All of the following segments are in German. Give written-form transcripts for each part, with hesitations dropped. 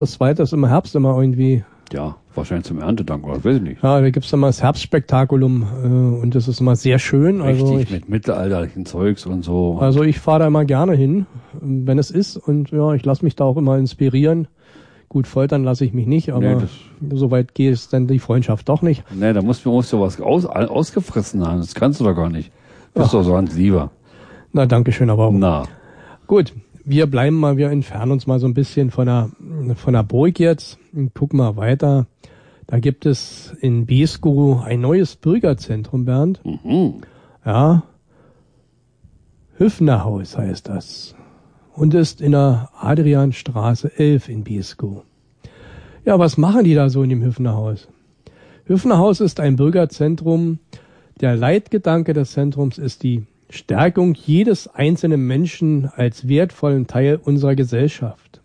Das zweite ist im Herbst immer irgendwie. Ja, wahrscheinlich zum Erntedank, oder weiß ich nicht. Ja, da gibt's dann mal das Herbstspektakulum und das ist immer sehr schön. Richtig, mit mittelalterlichen Zeugs und so. Also ich fahre da immer gerne hin, wenn es ist, und ja, ich lasse mich da auch immer inspirieren. Gut, foltern lasse ich mich nicht, aber soweit geht es dann die Freundschaft doch nicht. Nee, da musst du was ausgefressen haben. Das kannst du doch gar nicht. Bist doch so ganz lieber. Na, danke schön, aber auch. Na. Gut, wir entfernen uns mal so ein bisschen von der Burg jetzt und gucken mal weiter. Da gibt es in Beeskow ein neues Bürgerzentrum, Bernd. Mhm. Ja. Hüffnerhaus heißt das. Und ist in der Adrianstraße 11 in Beeskow. Ja, was machen die da so in dem Hüffnerhaus? Hüffnerhaus ist ein Bürgerzentrum. Der Leitgedanke des Zentrums ist die Stärkung jedes einzelnen Menschen als wertvollen Teil unserer Gesellschaft.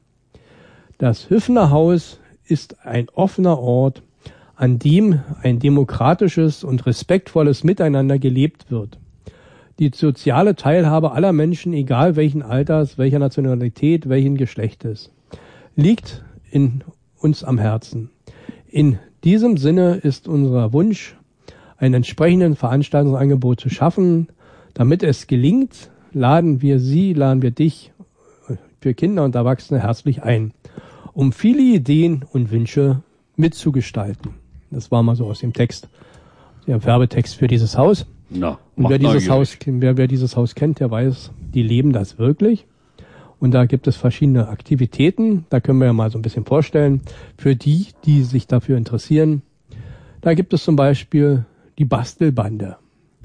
Das Hüffnerhaus ist ein offener Ort, an dem ein demokratisches und respektvolles Miteinander gelebt wird. Die soziale Teilhabe aller Menschen, egal welchen Alters, welcher Nationalität, welchen Geschlechtes, liegt in uns am Herzen. In diesem Sinne ist unser Wunsch, ein entsprechendes Veranstaltungsangebot zu schaffen. Damit es gelingt, laden wir dich für Kinder und Erwachsene herzlich ein, um viele Ideen und Wünsche mitzugestalten. Das war mal so aus dem Text, der Werbetext für dieses Haus. Na, und wer dieses Haus kennt, der weiß, die leben das wirklich. Und da gibt es verschiedene Aktivitäten. Da können wir ja mal so ein bisschen vorstellen. Für die sich dafür interessieren. Da gibt es zum Beispiel die Bastelbande.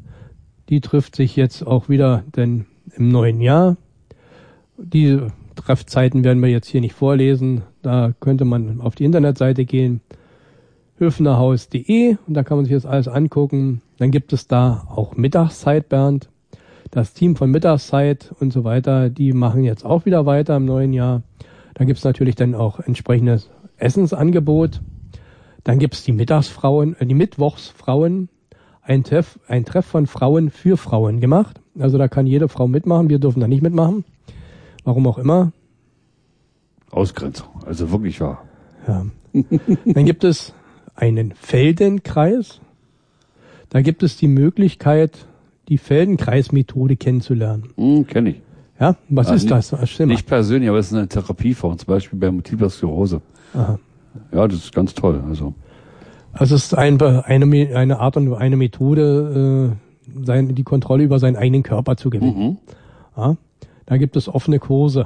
Die trifft sich jetzt auch wieder denn im neuen Jahr. Die Treffzeiten werden wir jetzt hier nicht vorlesen. Da könnte man auf die Internetseite gehen. höfnerhaus.de und da kann man sich das alles angucken. Dann gibt es da auch Mittagszeit, Bernd. Das Team von Mittagszeit und so weiter, die machen jetzt auch wieder weiter im neuen Jahr. Da gibt es natürlich dann auch entsprechendes Essensangebot. Dann gibt es die Mittwochsfrauen, ein Treff von Frauen für Frauen gemacht. Also da kann jede Frau mitmachen, wir dürfen da nicht mitmachen. Warum auch immer. Ausgrenzung, also wirklich wahr. Ja. Dann gibt es einen Feldenkreis. Da gibt es die Möglichkeit, die Feldenkreismethode kennenzulernen. Kenne ich. Ja, was ist das? Nicht persönlich, aber es ist eine Therapieform, zum Beispiel bei Multipler Sklerose. Aha. Ja, das ist ganz toll. Also es ist eine Art und eine Methode, die Kontrolle über seinen eigenen Körper zu gewinnen. Ja, da gibt es offene Kurse.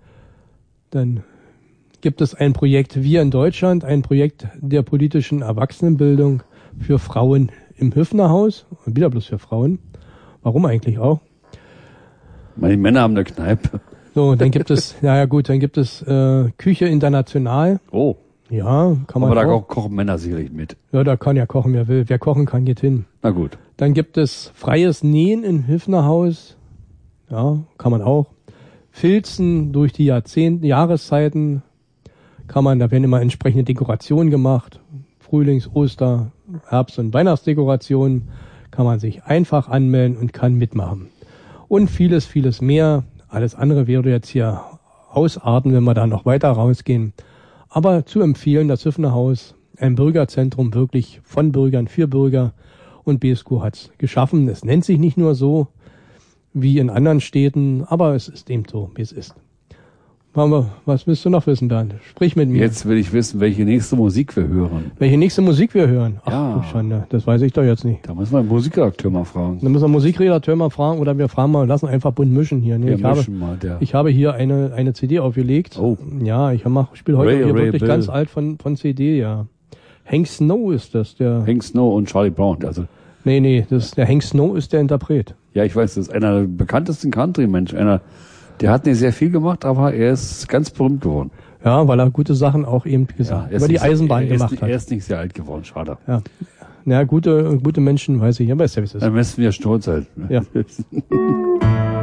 Dann gibt es ein Projekt Wir in Deutschland, ein Projekt der politischen Erwachsenenbildung für Frauen im Hüffnerhaus. Und wieder bloß für Frauen. Warum eigentlich auch? Weil die Männer haben eine Kneipe. So, dann gibt es, Küche international. Oh. Ja, kann man aber auch. Da kochen Männer sicherlich mit. Ja, da kann ja kochen, wer will. Wer kochen kann, geht hin. Na gut. Dann gibt es freies Nähen im Hüffnerhaus. Ja, kann man auch. Filzen durch die Jahreszeiten da werden immer entsprechende Dekorationen gemacht. Frühlings-, Oster-, Herbst- und Weihnachtsdekorationen. Kann man sich einfach anmelden und kann mitmachen. Und vieles, vieles mehr. Alles andere würde jetzt hier ausarten, wenn wir da noch weiter rausgehen. Aber zu empfehlen, das Hüffnerhaus, ein Bürgerzentrum wirklich von Bürgern für Bürger. Und Beeskow hat es geschaffen. Es nennt sich nicht nur so wie in anderen Städten, aber es ist eben so, wie es ist. Was willst du noch wissen, Bernd? Sprich mit mir. Jetzt will ich wissen, welche nächste Musik wir hören. Welche nächste Musik wir hören? Ach, ja. Du Schande, das weiß ich doch jetzt nicht. Da müssen wir den Musikredakteur mal fragen. Dann müssen wir den Musikredakteur mal fragen oder wir fragen mal, lassen einfach bunt mischen hier. Nee, ich habe hier eine CD aufgelegt. Oh. Ja, ich spiele heute hier wirklich ganz alt von CD, ja. Hank Snow ist das, der. Hank Snow und Charlie Brown, also. Nee, der Hank Snow ist der Interpret. Ja, ich weiß, das ist einer der bekanntesten Country-Menschen. Der hat nicht sehr viel gemacht, aber er ist ganz berühmt geworden. Ja, weil er gute Sachen auch eben über die Eisenbahn gemacht hat. Er ist nicht sehr alt geworden, schade. Ja, gute Menschen, weiß ich, aber ist ja, wie es ist. Dann müssen wir stolz sein. Ja.